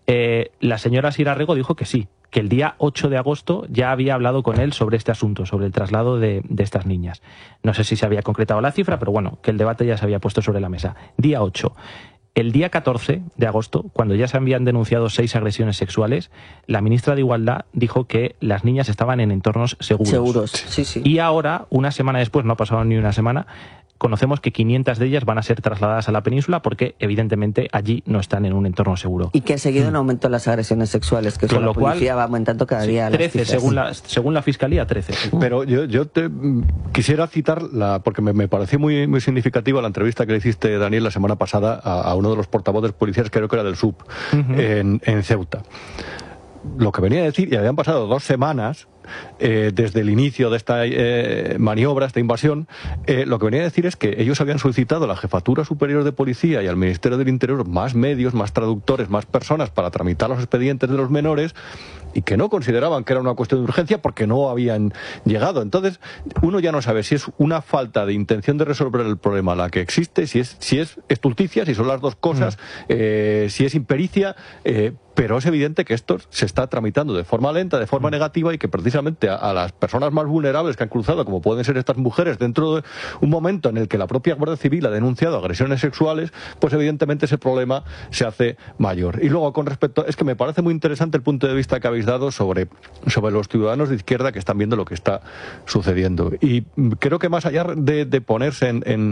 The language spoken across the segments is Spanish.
La señora Sira Rego dijo que sí, que el día 8 de agosto ya había hablado con él sobre este asunto, sobre el traslado de estas niñas. No sé si se había concretado la cifra, pero bueno, que el debate ya se había puesto sobre la mesa. Día 8. El día 14 de agosto, cuando ya se habían denunciado 6 agresiones sexuales, la ministra de Igualdad dijo que las niñas estaban en entornos seguros. Seguros, sí, sí. Y ahora, una semana después, no ha pasado ni una semana, conocemos que 500 de ellas van a ser trasladadas a la península porque, evidentemente, allí no están en un entorno seguro. Y que ha seguido en aumento las agresiones sexuales, que eso la policía va aumentando cada día. 13, según la Fiscalía, 13. Pero yo te quisiera citar, porque me pareció muy significativa la entrevista que le hiciste, Daniel, la semana pasada a uno de los portavoces policiales, creo que era del SUB, en Ceuta. Lo que venía a decir, y habían pasado 2 semanas desde el inicio de esta maniobra, esta invasión, lo que venía a decir es que ellos habían solicitado a la Jefatura Superior de Policía y al Ministerio del Interior más medios, más traductores, más personas para tramitar los expedientes de los menores, y que no consideraban que era una cuestión de urgencia porque no habían llegado. Entonces, uno ya no sabe si es una falta de intención de resolver el problema la que existe, si es estulticia, si son las dos cosas, si es impericia, pero es evidente que esto se está tramitando de forma lenta, de forma negativa, y que precisamente a las personas más vulnerables que han cruzado, como pueden ser estas mujeres, dentro de un momento en el que la propia Guardia Civil ha denunciado agresiones sexuales, pues evidentemente ese problema se hace mayor. Y luego, con respecto, es que me parece muy interesante el punto de vista que habéis dado sobre los ciudadanos de izquierda que están viendo lo que está sucediendo. Y creo que más allá de ponerse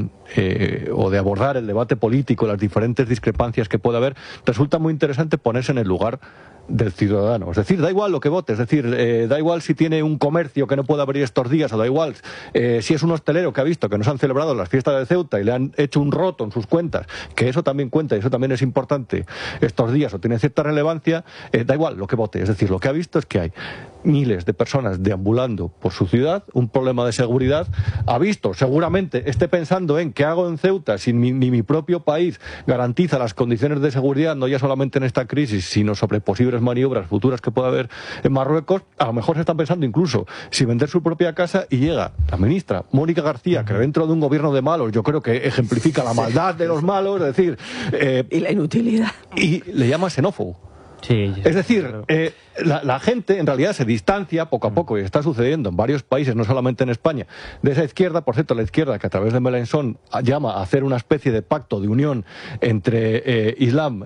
o de abordar el debate político, las diferentes discrepancias que puede haber, resulta muy interesante ponerse en el lugar del ciudadano. Es decir, da igual lo que vote, es decir, da igual si tiene un comercio que no puede abrir estos días, o da igual si es un hostelero que ha visto que no se han celebrado las fiestas de Ceuta y le han hecho un roto en sus cuentas, que eso también cuenta y eso también es importante estos días o tiene cierta relevancia, da igual lo que vote. Es decir, lo que ha visto es que hay miles de personas deambulando por su ciudad, un problema de seguridad, ha visto, seguramente esté pensando en qué hago en Ceuta si ni mi propio país garantiza las condiciones de seguridad, no ya solamente en esta crisis, sino sobre posibles maniobras futuras que pueda haber en Marruecos. A lo mejor se están pensando incluso si vender su propia casa, y llega la ministra Mónica García, que dentro de un gobierno de malos, yo creo que ejemplifica la maldad de los malos, es decir... y la inutilidad. Y le llama xenófobo. Sí, es decir, la gente en realidad se distancia poco a poco, y está sucediendo en varios países, no solamente en España, de esa izquierda. Por cierto, la izquierda que a través de Mélenchon llama a hacer una especie de pacto de unión entre Islam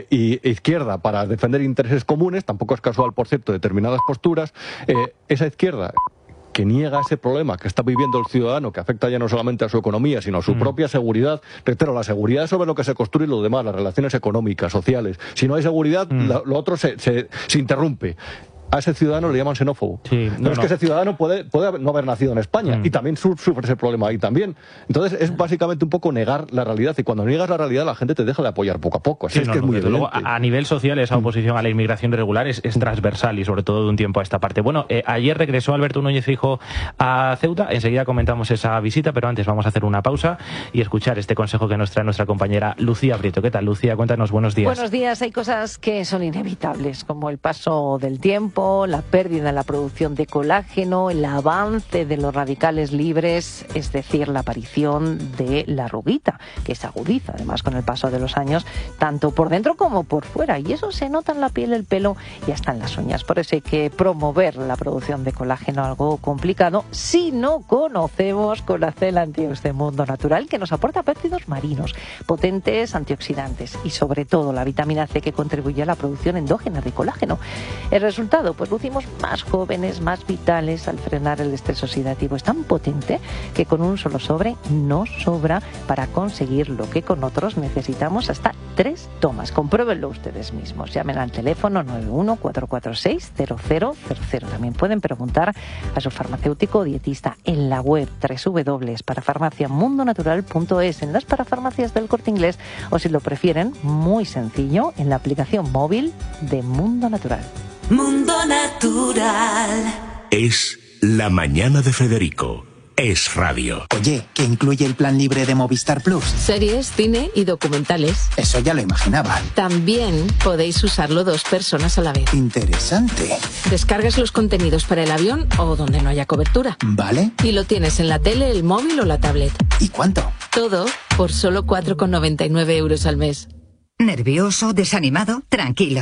y izquierda para defender intereses comunes. Tampoco es casual, por cierto, determinadas posturas. Esa izquierda que niega ese problema que está viviendo el ciudadano, que afecta ya no solamente a su economía, sino a su propia seguridad. Reitero, la seguridad es sobre lo que se construye lo demás, las relaciones económicas, sociales. Si no hay seguridad, lo otro se interrumpe. A ese ciudadano le llaman xenófobo. Sí, pero es que ese ciudadano puede no haber nacido en España, y también sufre ese problema ahí también. Entonces es básicamente un poco negar la realidad, y cuando niegas la realidad la gente te deja de apoyar poco a poco. Así es que es muy luego, a nivel social, esa oposición a la inmigración irregular es transversal, y sobre todo de un tiempo a esta parte. Bueno, ayer regresó Alberto Núñez Feijóo a Ceuta, enseguida comentamos esa visita, pero antes vamos a hacer una pausa y escuchar este consejo que nos trae nuestra compañera Lucía Prieto. ¿Qué tal, Lucía? Cuéntanos, buenos días. Buenos días. Hay cosas que son inevitables, como el paso del tiempo, la pérdida en la producción de colágeno, el avance de los radicales libres, es decir, la aparición de la arruguita, que se agudiza además con el paso de los años, tanto por dentro como por fuera, y eso se nota en la piel, el pelo y hasta en las uñas. Por eso hay que promover la producción de colágeno, algo complicado si no conocemos Colacel Antiox de Mundo Natural, que nos aporta péptidos marinos, potentes antioxidantes y sobre todo la vitamina C, que contribuye a la producción endógena de colágeno. El resultado, pues lucimos más jóvenes, más vitales al frenar el estrés oxidativo. Es tan potente que con un solo sobre no sobra para conseguir lo que con otros necesitamos hasta 3 tomas. Compruébenlo ustedes mismos. Llamen al teléfono 91-446-0000. También pueden preguntar a su farmacéutico o dietista en la web www.parafarmaciamundonatural.es, en las parafarmacias del Corte Inglés, o si lo prefieren, muy sencillo, en la aplicación móvil de Mundo Natural. Mundo Natural. Es la mañana de Federico. Es radio. Oye, ¿qué incluye el plan libre de Movistar Plus? Series, cine y documentales. Eso ya lo imaginaba. También podéis usarlo 2 personas a la vez. Interesante. Descargas los contenidos para el avión o donde no haya cobertura. Vale. Y lo tienes en la tele, el móvil o la tablet. ¿Y cuánto? Todo por solo 4,99 € al mes. ¿Nervioso? ¿Desanimado? Tranquilo.